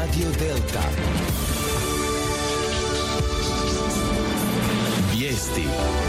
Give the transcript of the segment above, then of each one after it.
Radio Delta. Vijesti.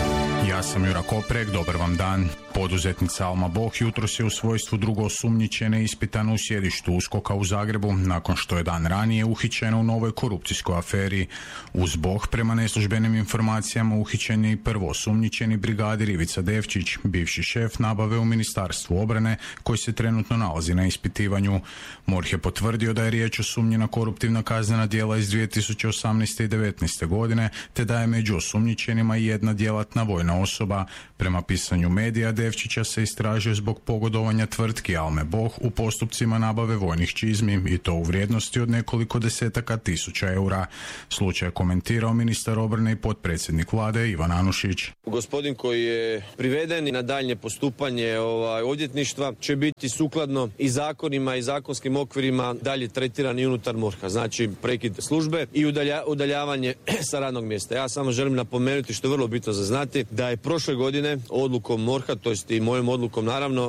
Ja sam Jura Koprek, dobar vam dan. Poduzetnica Alma Boh jutros je u svojstvu drugoosumnjičene ispitana u sjedištu USKOK-a u Zagrebu nakon što je dan ranije uhićena u novoj korupcijskoj aferi. Uz Boh, prema neslužbenim informacijama, uhićen je i prvoosumnjičeni brigadir Ivica Devčić, bivši šef nabave u Ministarstvu obrane, koji se trenutno nalazi na ispitivanju. MORH je potvrdio da je riječ o sumnji na koruptivna kaznena djela iz 2018. i 2019. godine, te da je među osumnjičenima i jedna djelatna vojna osoba. Prema pisanju medija, Devčića se istražuje zbog pogodovanja tvrtki Alme Boh u postupcima nabave vojnih čizmi i to u vrijednosti od nekoliko desetaka tisuća eura. Slučaj je komentirao ministar obrane i potpredsjednik vlade Ivan Anušić. Gospodin koji je priveden na daljnje postupanje odvjetništva će biti sukladno i zakonima i zakonskim okvirima dalje tretiran i unutar MORH-a. Znači prekid službe i udaljavanje sa radnog mjesta. Ja samo želim napomenuti, što je vrlo bitno za znati, da je prošle godine odlukom MORH-a, to jest i mojom odlukom naravno,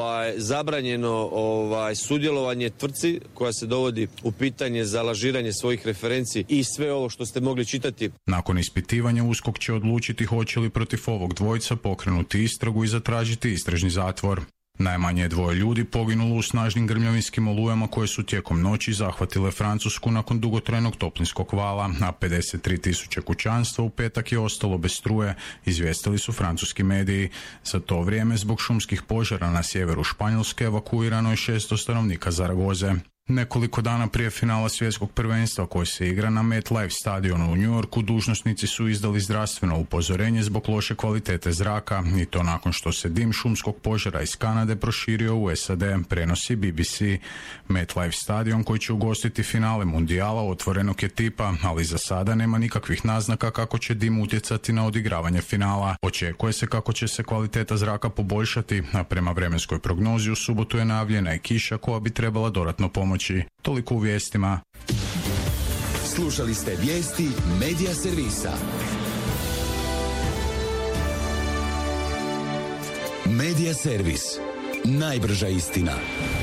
zabranjeno sudjelovanje tvrtci koja se dovodi u pitanje za lažiranje svojih referenci i sve ovo što ste mogli čitati. Nakon ispitivanja USKOK će odlučiti hoće li protiv ovog dvojca pokrenuti istragu i zatražiti istražni zatvor. Najmanje je 2 ljudi poginulo u snažnim grmljavinskim olujama koje su tijekom noći zahvatile Francusku nakon dugotrajnog toplinskog vala, a 53.000 kućanstva u petak je ostalo bez struje, izvijestili su francuski mediji. Za to vrijeme zbog šumskih požara na sjeveru Španjolske evakuirano je 600 stanovnika Zaragoze. Nekoliko dana prije finala svjetskog prvenstva koji se igra na MetLife stadionu u New Yorku, dužnosnici su izdali zdravstveno upozorenje zbog loše kvalitete zraka, i to nakon što se dim šumskog požara iz Kanade proširio u SAD, prenosi BBC. MetLife stadion, koji će ugostiti finale mundijala, otvorenog je tipa, ali za sada nema nikakvih naznaka kako će dim utjecati na odigravanje finala. Očekuje se kako će se kvaliteta zraka poboljšati, a prema vremenskoj prognozi u subotu je najavljena i kiša koja bi trebala dodatno pomoći. Toliko u vijestima. Slušali ste vijesti Medija servisa. Medija servis. Najbrža istina.